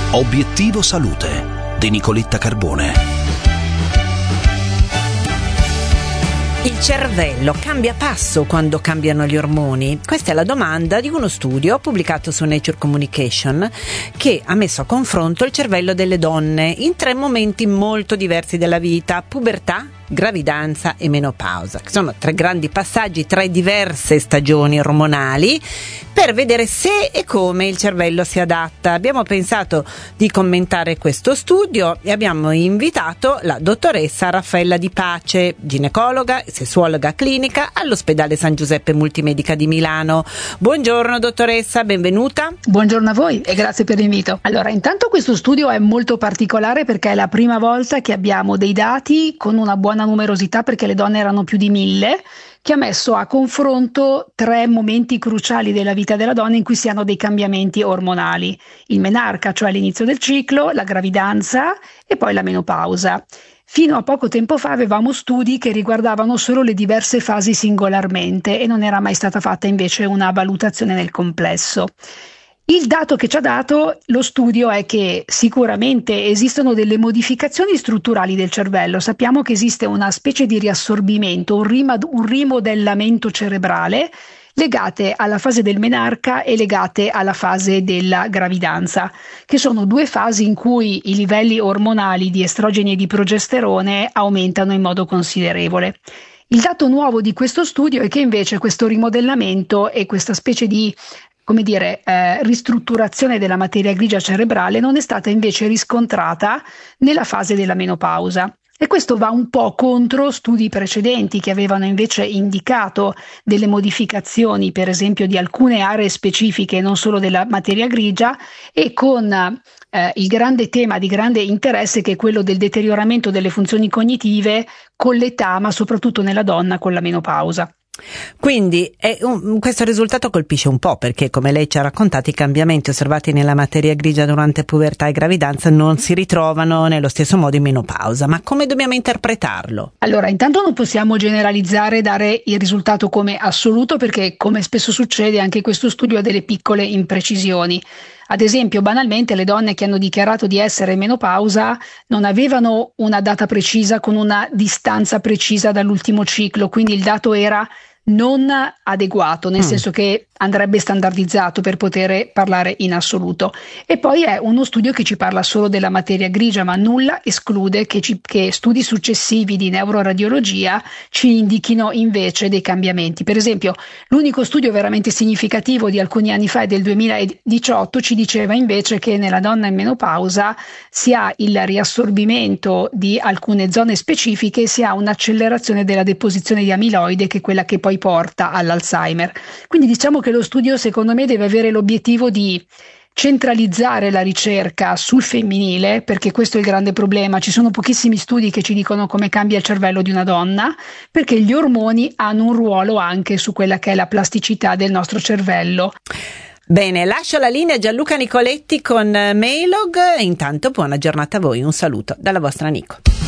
Obiettivo Salute di Nicoletta Carbone. Il cervello cambia passo quando cambiano gli ormoni? Questa è la domanda di uno studio pubblicato su Nature Communication che ha messo a confronto il cervello delle donne in 3 momenti molto diversi della vita: pubertà, gravidanza e menopausa, che sono 3 grandi passaggi, 3 diverse stagioni ormonali, per vedere se e come il cervello si adatta. Abbiamo pensato di commentare questo studio e abbiamo invitato la dottoressa Raffaella Di Pace, ginecologa e sessuologa clinica all'ospedale San Giuseppe Multimedica di Milano. Buongiorno dottoressa, benvenuta. Buongiorno a voi e grazie per l'invito. Allora, intanto questo studio è molto particolare perché è la prima volta che abbiamo dei dati con una buona numerosità, perché le donne erano più di 1000, che ha messo a confronto 3 momenti cruciali della vita della donna in cui si hanno dei cambiamenti ormonali: il menarca, cioè l'inizio del ciclo, la gravidanza e poi la menopausa. Fino a poco tempo fa avevamo studi che riguardavano solo le diverse fasi singolarmente e non era mai stata fatta invece una valutazione nel complesso. Il dato che ci ha dato lo studio è che sicuramente esistono delle modificazioni strutturali del cervello. Sappiamo che esiste una specie di riassorbimento, un rimodellamento cerebrale legate alla fase del menarca e legate alla fase della gravidanza, che sono 2 fasi in cui i livelli ormonali di estrogeni e di progesterone aumentano in modo considerevole. Il dato nuovo di questo studio è che invece questo rimodellamento e questa specie di ristrutturazione della materia grigia cerebrale non è stata invece riscontrata nella fase della menopausa. E questo va un po' contro studi precedenti che avevano invece indicato delle modificazioni, per esempio di alcune aree specifiche, non solo della materia grigia, e con il grande tema di grande interesse che è quello del deterioramento delle funzioni cognitive con l'età, ma soprattutto nella donna con la menopausa. Quindi questo risultato colpisce un po', perché come lei ci ha raccontato i cambiamenti osservati nella materia grigia durante pubertà e gravidanza non si ritrovano nello stesso modo in menopausa. Ma come dobbiamo interpretarlo? Allora, intanto non possiamo generalizzare e dare il risultato come assoluto, perché come spesso succede anche questo studio ha delle piccole imprecisioni. Ad esempio, banalmente, le donne che hanno dichiarato di essere in menopausa non avevano una data precisa con una distanza precisa dall'ultimo ciclo, quindi il dato era non adeguato, nel senso che andrebbe standardizzato per poter parlare in assoluto. E poi è uno studio che ci parla solo della materia grigia, ma nulla esclude che studi successivi di neuroradiologia ci indichino invece dei cambiamenti. Per esempio, l'unico studio veramente significativo di alcuni anni fa è del 2018, ci diceva invece che nella donna in menopausa si ha il riassorbimento di alcune zone specifiche e si ha un'accelerazione della deposizione di amiloide, che è quella che poi porta all'Alzheimer. Quindi diciamo che lo studio, secondo me, deve avere l'obiettivo di centralizzare la ricerca sul femminile, perché questo è il grande problema. Ci sono pochissimi studi che ci dicono come cambia il cervello di una donna, perché gli ormoni hanno un ruolo anche su quella che è la plasticità del nostro cervello. Bene, lascio la linea a Gianluca Nicoletti con Mailog. Intanto buona giornata a voi, un saluto dalla vostra Nico.